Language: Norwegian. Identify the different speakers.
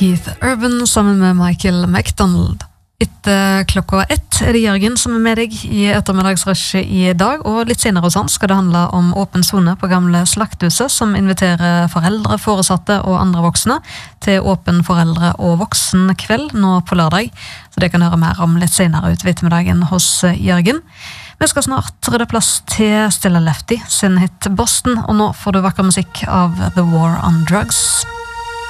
Speaker 1: Keith Urban sammen med Michael McDonald. Etter klokka 1 det Jørgen som med deg i ettermiddagsrushet i dag, og litt senere hos han skal det handle om åpen zone på gamle Slakthuset, som inviterer foreldre, foresatte og andre voksne til åpen foreldre- og voksenkveld nå på lørdag. Så det kan høre mer om litt senere ut ved ettermiddagen hos Jørgen. Vi skal snart rydde plass til Stella Lefty sin hit Boston, og nå får du vakker musikk av The War on Drugs.